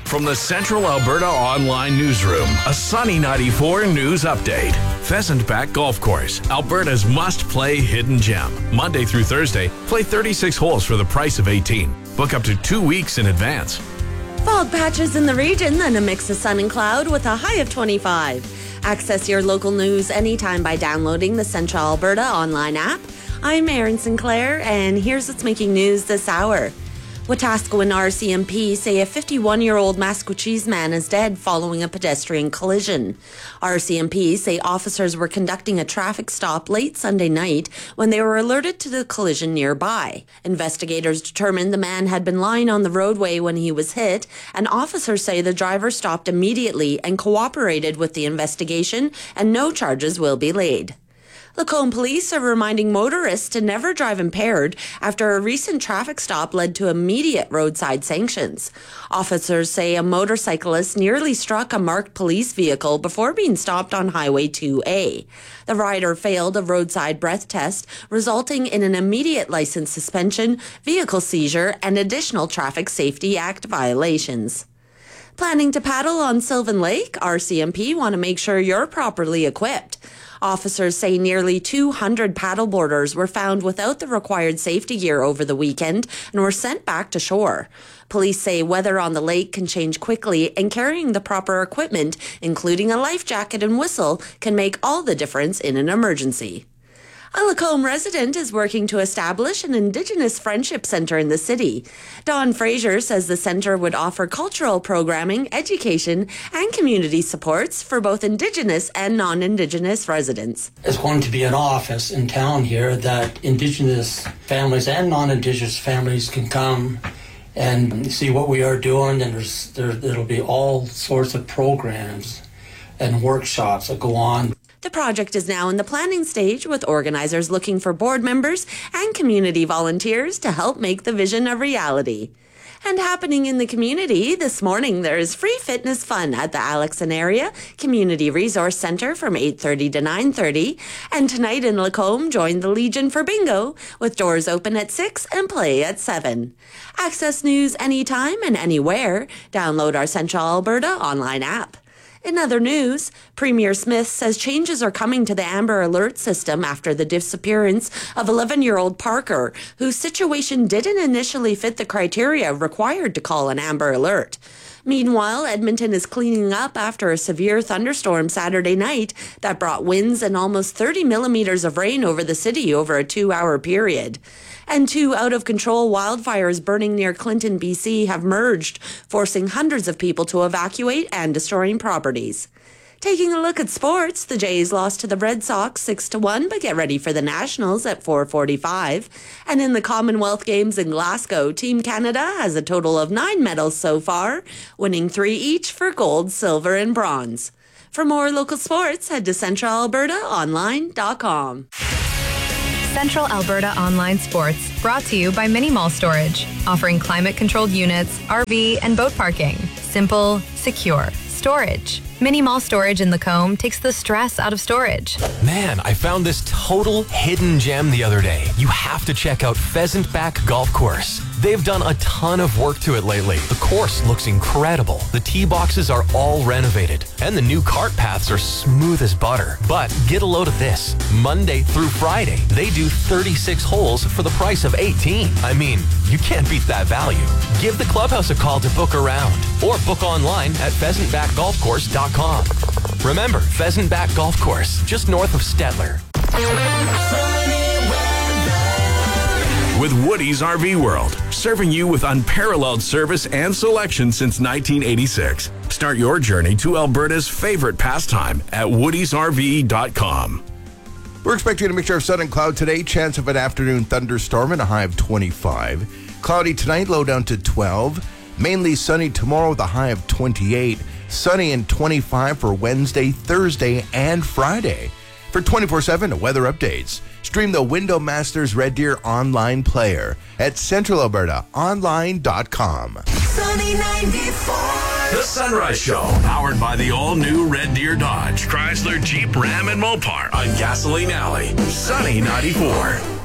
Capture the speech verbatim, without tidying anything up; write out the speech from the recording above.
From the Central Alberta Online Newsroom, a Sunny ninety-four news update. Pheasant Back Golf Course, Alberta's must-play hidden gem. Monday through Thursday, play thirty-six holes for the price of eighteen. Book up to two weeks in advance. Fog patches in the region, then a mix of sun and cloud with a high of twenty-five. Access your local news anytime by downloading the Central Alberta Online app. I'm Erin Sinclair, and here's what's making news this hour. Wetaskiwin R C M P say a fifty-one-year-old Maskwacis man is dead following a pedestrian collision. R C M P say officers were conducting a traffic stop late Sunday night when they were alerted to the collision nearby. Investigators determined the man had been lying on the roadway when he was hit, and officers say the driver stopped immediately and cooperated with the investigation, and no charges will be laid. Lacombe police are reminding motorists to never drive impaired after a recent traffic stop led to immediate roadside sanctions. Officers say a motorcyclist nearly struck a marked police vehicle before being stopped on Highway two A. The rider failed a roadside breath test, resulting in an immediate license suspension, vehicle seizure, and additional Traffic Safety Act violations. Planning to paddle on Sylvan Lake? R C M P want to make sure you're properly equipped. Officers say nearly two hundred paddleboarders were found without the required safety gear over the weekend and were sent back to shore. Police say weather on the lake can change quickly, and carrying the proper equipment, including a life jacket and whistle, can make all the difference in an emergency. A Lacombe resident is working to establish an Indigenous Friendship Centre in the city. Dawn Fraser says the centre would offer cultural programming, education, and community supports for both Indigenous and non-Indigenous residents. There's going to be an office in town here that Indigenous families and non-Indigenous families can come and see what we are doing, and there's, there, there'll be all sorts of programs and workshops that go on. The project is now in the planning stage, with organizers looking for board members and community volunteers to help make the vision a reality. And happening in the community, this morning there is free fitness fun at the Alexon Area Community Resource Centre from eight thirty to nine thirty. And tonight in Lacombe, join the Legion for bingo, with doors open at six and play at seven. Access news anytime and anywhere. Download our Central Alberta online app. In other news, Premier Smith says changes are coming to the Amber Alert system after the disappearance of eleven-year-old Parker, whose situation didn't initially fit the criteria required to call an Amber Alert. Meanwhile, Edmonton is cleaning up after a severe thunderstorm Saturday night that brought winds and almost thirty millimeters of rain over the city over a two-hour period. And two out-of-control wildfires burning near Clinton, B C have merged, forcing hundreds of people to evacuate and destroying properties. Taking a look at sports, the Jays lost to the Red Sox six to one, but get ready for the Nationals at four forty-five. And in the Commonwealth Games in Glasgow, Team Canada has a total of nine medals so far, winning three each for gold, silver, and bronze. For more local sports, head to central alberta online dot com. Central Alberta Online Sports, brought to you by Mini Mall Storage, offering climate-controlled units, R V, and boat parking. Simple, secure storage. Mini Mall Storage in Lacombe takes the stress out of storage. Man, I found this total hidden gem the other day. You have to check out Pheasant Back Golf Course. They've done a ton of work to it lately. The course looks incredible. The tee boxes are all renovated, and the new cart paths are smooth as butter. But get a load of this. Monday through Friday, they do thirty-six holes for the price of eighteen. I mean, you can't beat that value. Give the clubhouse a call to book around, or book online at pheasant back golf course dot com. Remember, Pheasant Back Golf Course, just north of Stettler. With Woody's R V World, serving you with unparalleled service and selection since nineteen eighty-six. Start your journey to Alberta's favorite pastime at woodies r v dot com. We're expecting a mixture of sun and cloud today. Chance of an afternoon thunderstorm and a high of twenty-five. Cloudy tonight, low down to twelve. Mainly sunny tomorrow with a high of twenty-eight. Sunny and twenty-five for Wednesday, Thursday, and Friday. For twenty-four seven weather updates, stream the Window Masters Red Deer online player at central alberta online dot com. Sunny ninety-four. The Sunrise Show, powered by the all-new Red Deer Dodge, Chrysler, Jeep, Ram, and Mopar on Gasoline Alley. Sunny ninety-four.